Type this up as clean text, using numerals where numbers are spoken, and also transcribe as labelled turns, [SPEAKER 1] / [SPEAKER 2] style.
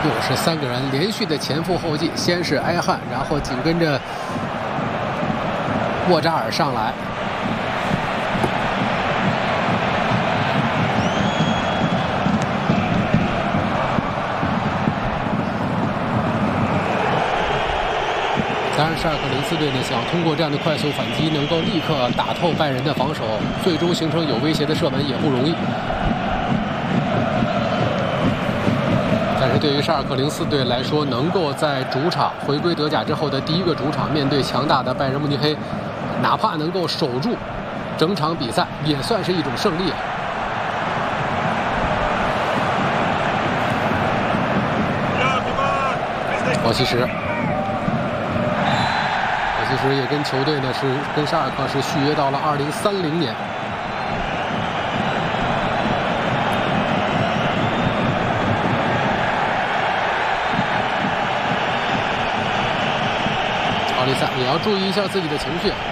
[SPEAKER 1] 又是3个人连续的前赴后继，先是埃汉，然后紧跟着沃扎尔上来。当然，沙尔克零四队呢想通过这样的快速反击，能够立刻打透拜仁的防守，最终形成有威胁的射门也不容易。但是对于沙尔克04队来说，能够在主场回归德甲之后的第1个主场面对强大的拜仁慕尼黑，哪怕能够守住整场比赛，也算是一种胜利啊。奥西什也跟球队呢跟沙尔克是续约到了2030年。奥利萨也要注意一下自己的情绪。